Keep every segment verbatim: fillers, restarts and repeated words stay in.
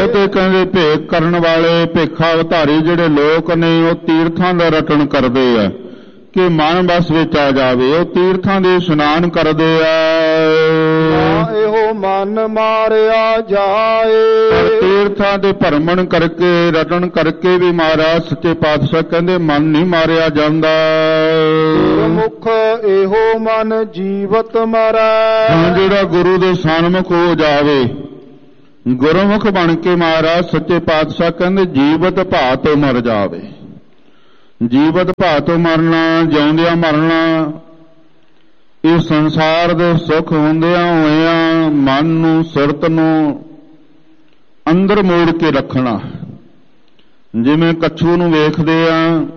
ਬਹੁਤੇ ਕਹਿੰਦੇ ਭੇਖ ਕਰਨ ਵਾਲੇ, ਭੇਖਾ ਉਧਾਰੀ ਜਿਹੜੇ ਲੋਕ ਨੇ, ਉਹ ਤੀਰਥਾਂ ਦਾ ਰਟਣ ਕਰਦੇ ਆ ਕਿ ਮਨ ਬਸ ਵਿੱਚ ਆ ਜਾਵੇ। ਉਹ ਤੀਰਥਾਂ ਦੇ ਇਸ਼ਨਾਨ ਕਰਦੇ ਆ, ਇਹੋ ਮਨ ਮਾਰਿਆ ਜਾਏ। ਤੀਰਥਾਂ ਦੇ ਭਰਮਣ ਕਰਕੇ, ਰਟਣ ਕਰਕੇ ਵੀ ਮਹਾਰਾਜ ਸੱਚੇ ਪਾਤਸ਼ਾਹ ਕਹਿੰਦੇ ਮਨ ਨਹੀਂ ਮਾਰਿਆ ਜਾਂਦਾ। ਗੁਰਮੁਖ ਇਹੋ ਮਨ ਜੀਵਤ ਮਰੈ। ਜਿਹੜਾ ਗੁਰੂ ਦੇ ਸਨਮੁਖ ਹੋ ਜਾਵੇ, ਗੁਰਮੁਖ ਬਣ ਕੇ ਮਹਾਰਾਜ ਸੱਚੇ ਪਾਤਸ਼ਾਹ ਕਹਿੰਦੇ ਜੀਵਤ ਭਾਅ ਤੋਂ ਮਰ ਜਾਵੇ। ਜੀਵਤ ਭਾਅ ਤੋਂ ਮਰਨਾ, ਜਿਉਂਦਿਆਂ ਮਰਨਾ, ਇਹ ਸੰਸਾਰ ਦੇ ਸੁੱਖ ਹੁੰਦਿਆਂ ਹੋਇਆਂ ਮਨ ਨੂੰ, ਸੁਰਤ ਨੂੰ ਅੰਦਰ ਮੋੜ ਕੇ ਰੱਖਣਾ। ਜਿਵੇਂ ਕੱਛੂ ਨੂੰ ਵੇਖਦੇ ਆ,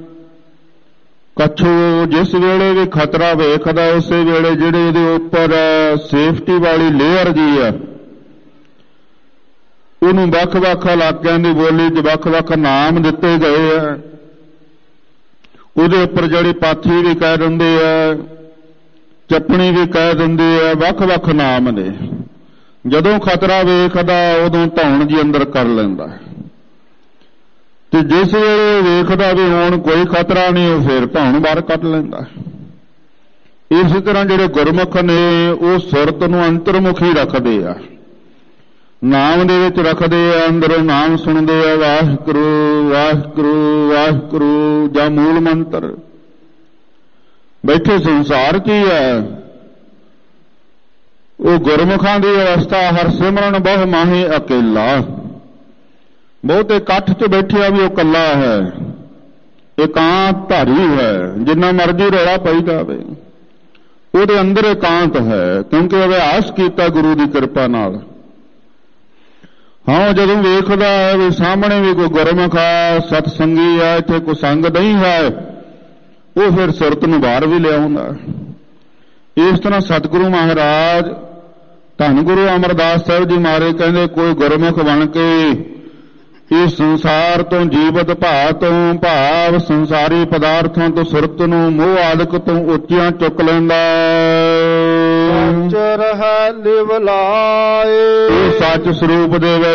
ਕੱਛੂ ਜਿਸ ਵੇਲੇ ਵੀ ਖਤਰਾ ਵੇਖਦਾ, ਉਸੇ ਵੇਲੇ ਜਿਹੜੇ ਇਹਦੇ ਉੱਪਰ ਸੇਫਟੀ ਵਾਲੀ ਲੇਅਰ ਜੀ ਆ, ਉਹਨੂੰ ਵੱਖ-ਵੱਖ ਇਲਾਕਿਆਂ ਦੀ ਬੋਲੀ 'ਚ ਵੱਖ-ਵੱਖ ਨਾਮ ਦਿੱਤੇ ਗਏ ਆ। ਉਹਦੇ ਉੱਪਰ ਜਿਹੜੀ ਪਾਥੀ ਵੀ ਕਹਿ ਦਿੰਦੇ ਆ, ਚੱਪਣੀ ਵੀ ਕਹਿ ਦਿੰਦੇ ਆ, ਵੱਖ-ਵੱਖ ਨਾਮ ਨੇ। ਜਦੋਂ ਖਤਰਾ ਵੇਖਦਾ ਉਦੋਂ ਧੌਣ ਜੀ ਅੰਦਰ ਕਰ ਲੈਂਦਾ, ਤੇ ਜਿਸ ਵੇਲੇ ਵੇਖਦਾ ਵੀ ਹੁਣ ਕੋਈ ਖਤਰਾ ਨਹੀਂ, ਉਹ ਫਿਰ ਧੌਣ ਬਾਹਰ ਕੱਢ ਲੈਂਦਾ। ਇਸੇ ਤਰ੍ਹਾਂ ਜਿਹੜੇ ਗੁਰਮੁਖ ਨੇ ਉਹ ਸੁਰਤ ਨੂੰ ਅੰਤਰਮੁਖੀ ਰੱਖਦੇ ਆ, ਨਾਮ ਦੇ ਵਿੱਚ ਰੱਖਦੇ ਆ, ਅੰਦਰੋਂ ਨਾਮ ਸੁਣਦੇ ਆ, ਵਾਹਿਗੁਰੂ ਵਾਹਿਗੁਰੂ ਵਾਹਿਗੁਰੂ ਜਾਂ ਮੂਲ ਮੰਤਰ। ਬੈਠੇ ਸੰਸਾਰ 'ਚ ਹੀ ਹੈ। ਉਹ ਗੁਰਮੁਖਾਂ ਦੀ ਅਵਸਥਾ ਹਰ ਸਿਮਰਨ ਬਹੁ ਮਾਹੀ ਅਕੇਲਾ। ਬਹੁਤੇ ਇਕੱਠ 'ਚ ਬੈਠਿਆ ਵੀ ਉਹ ਇਕੱਲਾ ਹੈ, ਇਕਾਂਤ ਧਾਰੀ ਹੈ। ਜਿੰਨਾ ਮਰਜ਼ੀ ਰੌਲਾ ਪਈ ਜਾਵੇ, ਉਹਦੇ ਅੰਦਰ ਇਕਾਂਤ ਹੈ, ਕਿਉਂਕਿ ਅਭਿਆਸ ਕੀਤਾ ਗੁਰੂ ਦੀ ਕਿਰਪਾ ਨਾਲ। ਹਾਂ, ਜਦੋਂ ਵੇਖਦਾ ਹੈ ਵੀ ਸਾਹਮਣੇ ਵੀ ਕੋਈ ਗੁਰਮੁਖ ਆ, ਸਤਸੰਗੀ ਆ, ਇੱਥੇ ਕੋਈ ਸੰਗ ਨਹੀਂ ਹੈ, ਉਹ ਫਿਰ ਸੁਰਤ ਨੂੰ ਬਾਹਰ ਵੀ ਲਿਆਉਂਦਾ। ਇਸ ਤਰ੍ਹਾਂ ਸਤਿਗੁਰੂ ਮਹਾਰਾਜ ਧੰਨ ਗੁਰੂ ਅਮਰਦਾਸ ਸਾਹਿਬ ਜੀ ਮਾਰੇ ਕਹਿੰਦੇ ਕੋਈ ਗੁਰਮੁਖ ਬਣ ਕੇ ਇਸ ਸੰਸਾਰ ਤੋਂ, ਜੀਵਤ ਭਾਅ ਤੋਂ, ਭਾਵ ਸੰਸਾਰੀ ਪਦਾਰਥਾਂ ਤੋਂ ਸੁਰਤ ਨੂੰ ਮੋਹ ਆਦਿਕ ਤੋਂ ਉੱਚੀਆਂ ਚੁੱਕ ਲੈਂਦਾ। ਸੱਚ ਰਹਿ ਲਿਵ ਲਾਏ। ਸੱਚ ਸਰੂਪ ਦੇ ਵਿੱਚ